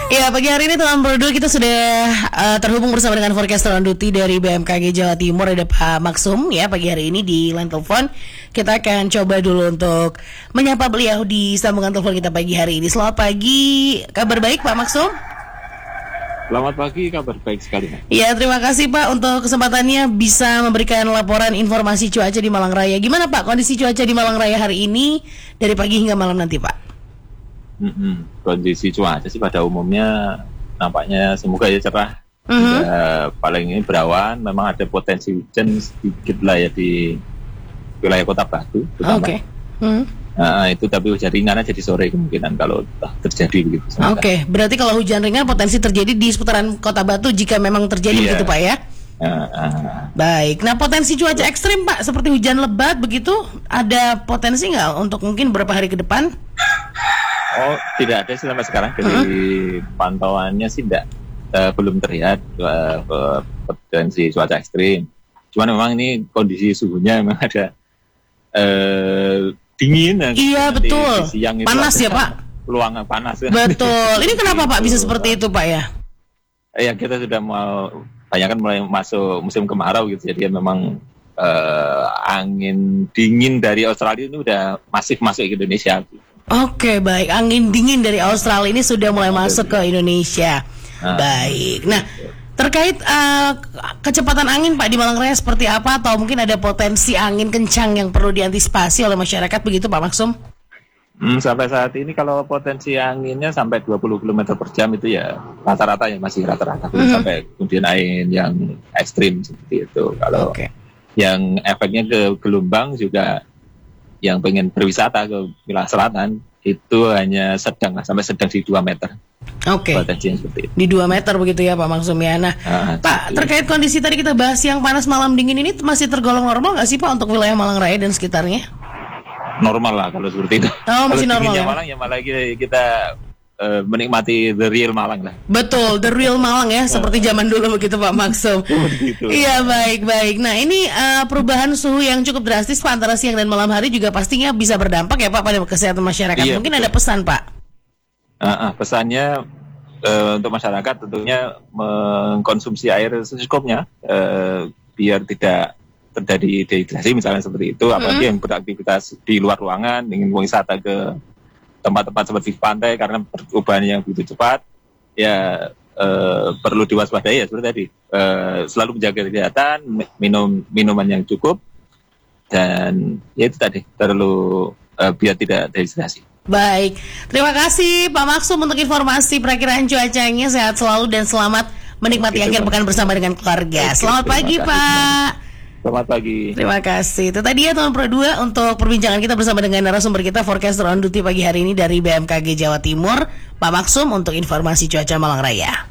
Ya, pagi hari ini teman berdua kita sudah terhubung bersama dengan forecaster on duty dari BMKG Jawa Timur, ada Pak Maksum ya pagi hari ini di line telepon. Kita akan coba dulu untuk menyapa beliau di sambungan telepon kita pagi hari ini. Selamat pagi, kabar baik Pak Maksum? Selamat pagi, kabar baik sekali. Ya, terima kasih Pak untuk kesempatannya bisa memberikan laporan informasi cuaca di Malang Raya. Gimana Pak kondisi cuaca di Malang Raya hari ini dari pagi hingga malam nanti Pak? Kondisi cuaca sih pada umumnya nampaknya semoga ya cerah. Ya, paling ini berawan, memang ada potensi hujan sedikit lah ya di wilayah Kota Batu. Oke. Nah, itu tapi hujan ringan aja di sore kemungkinan kalau terjadi begitu. Oke, berarti kalau hujan ringan potensi terjadi di seputaran Kota Batu jika memang terjadi begitu Pak ya? Baik, nah potensi cuaca ekstrim Pak seperti hujan lebat begitu ada potensi nggak untuk mungkin beberapa hari ke depan? Oh, tidak ada sih sampai sekarang dari pantauannya sih belum terlihat potensi cuaca ekstrim. Cuman memang ini kondisi suhunya memang ada dingin. Iya betul. Siang itu panas ya Pak. Peluang panas. Betul. Ini kenapa Pak bisa seperti itu Pak ya? Ya kita sudah mulai masuk musim kemarau gitu. Jadi memang angin dingin dari Australia ini udah masif masuk ke Indonesia. Oke, baik. Angin dingin dari Australia ini sudah mulai masuk ke Indonesia. Baik. Nah, terkait kecepatan angin Pak di Malang Raya seperti apa? Atau mungkin ada potensi angin kencang yang perlu diantisipasi oleh masyarakat begitu Pak Maksum? Sampai saat ini kalau potensi anginnya sampai 20 km per jam itu ya rata-rata ya masih rata-rata. Sampai kemudian angin yang ekstrim seperti itu. Kalau yang efeknya ke gelombang juga yang pengen berwisata ke wilayah selatan itu hanya sedang lah, sampai sedang di 2 meter. Potensinya seperti itu. Di 2 meter begitu ya Pak Maksum ya. Nah, Pak, terkait kondisi tadi kita bahas yang panas malam dingin ini masih tergolong normal nggak sih Pak untuk wilayah Malang Raya dan sekitarnya? Normal lah kalau seperti itu. Oh, masih normal ya? Malang ya malah kita menikmati the real Malang lah. Betul, the real Malang ya, seperti zaman dulu begitu Pak Maksum. Iya, baik. Nah, ini perubahan suhu yang cukup drastis Pak antara siang dan malam hari juga pastinya bisa berdampak ya Pak pada kesehatan masyarakat. Iya, mungkin betul. Ada pesan Pak? Pesannya untuk masyarakat tentunya mengkonsumsi air secukupnya biar tidak terjadi dehidrasi misalnya seperti itu. Apalagi yang beraktivitas di luar ruangan, ingin wisata ke tempat-tempat seperti pantai karena perubahan yang begitu cepat ya perlu diwaspadai ya seperti tadi, selalu menjaga kesehatan, minum minuman yang cukup dan ya itu tadi perlu biar tidak dehidrasi. Baik, terima kasih Pak Maksum untuk informasi perakiraan cuacanya. Sehat selalu dan selamat menikmati akhir pekan bersama dengan keluarga. Selamat pagi Pak. Selamat pagi. Terima kasih. Itu tadi ya teman Pro 2 untuk perbincangan kita bersama dengan narasumber kita forecaster on duty pagi hari ini dari BMKG Jawa Timur, Pak Maksum untuk informasi cuaca Malang Raya.